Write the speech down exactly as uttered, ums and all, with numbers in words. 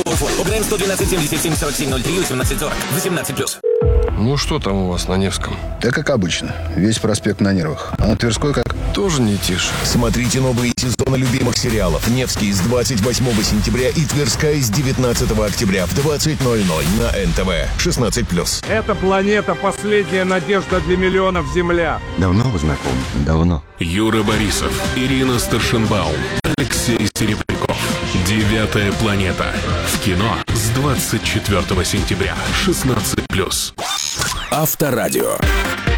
ОГРН сто двенадцать семьдесят семь сорок семь ноль три восемнадцать сорок. восемнадцать плюс. Ну что там у вас на Невском? Да как обычно. Весь проспект на нервах. А на Тверской как? Тоже не тише. Смотрите новые сезоны любимых сериалов. Невский с двадцать восьмого сентября и Тверская с девятнадцатого октября в двадцать ноль ноль на эн тэ вэ. шестнадцать плюс. Эта планета — последняя надежда для миллионов Земля. Давно вы знакомы? Давно. Юра Борисов, Ирина Старшенбаум, Алексей Серебряков. «Девятая планета». В кино с двадцать четвёртого сентября. шестнадцать плюс. Авторадио.